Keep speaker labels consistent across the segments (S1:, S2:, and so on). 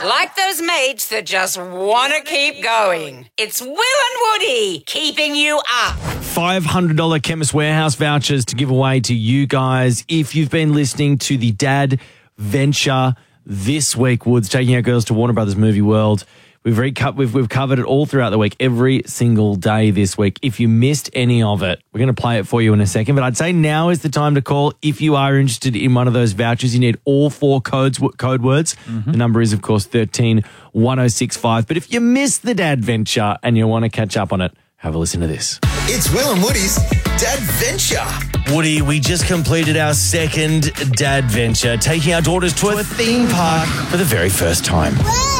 S1: Like those mates that just want to keep going. It's Will and Woody keeping you up.
S2: $500 Chemist Warehouse vouchers to give away to you guys if you've been listening to the Dad Venture this week. Woods taking our girls to Warner Brothers Movie World. We've covered it all throughout the week, every single day this week. If you missed any of it, we're going to play it for you in a second. But I'd say now is the time to call if you are interested in one of those vouchers. You need all 4 code words. Mm-hmm. The number is, of course, 131065. But if you missed the Dad Venture and you want to catch up on it, have a listen to this.
S3: It's Will and Woody's Dad Venture.
S2: Woody, we just completed our second Dad Venture, taking our daughters to a theme park for the very first time.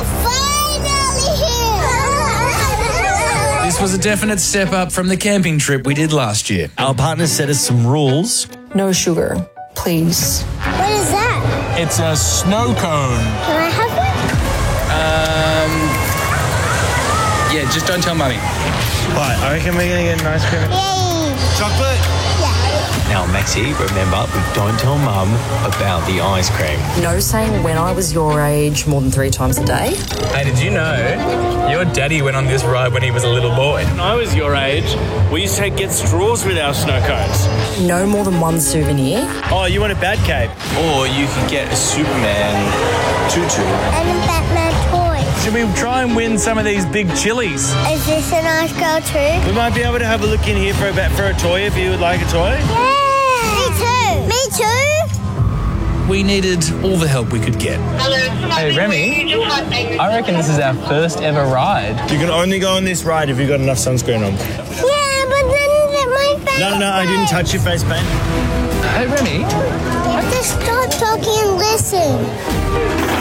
S4: This was a definite step up from the camping trip we did last year.
S2: Our partner set us some rules.
S5: No sugar, please.
S6: What is that?
S4: It's a snow cone.
S6: Can I have one?
S4: Yeah, just don't tell Mummy.
S2: Right, I reckon we're going to get an ice cream.
S6: Yay!
S2: Chocolate?
S6: Yeah.
S2: Now, Maxie, remember, we don't tell Mum about the ice cream.
S5: No saying when I was your age more than 3 times a day.
S4: Hey, did you know your daddy went on this ride when he was a little boy?
S7: When I was your age, we used to get straws with our snow cones.
S5: No more than 1 souvenir.
S7: Oh, you want a bad cape?
S8: Or you could get a Superman tutu.
S6: And a Batman toy.
S7: Should we try and win some of these big chilies?
S6: Is this an ice girl too?
S7: We might be able to have a look in here for a toy if you would like a toy.
S6: Yeah! Me too!
S4: We needed all the help we could get.
S9: Hey, Remy, I reckon this is our first ever ride.
S7: You can only go on this ride if you've got enough sunscreen on.
S6: Yeah, but then my face.
S7: No, I didn't touch your face paint.
S9: Hey, Remy.
S6: Just stop talking and listen.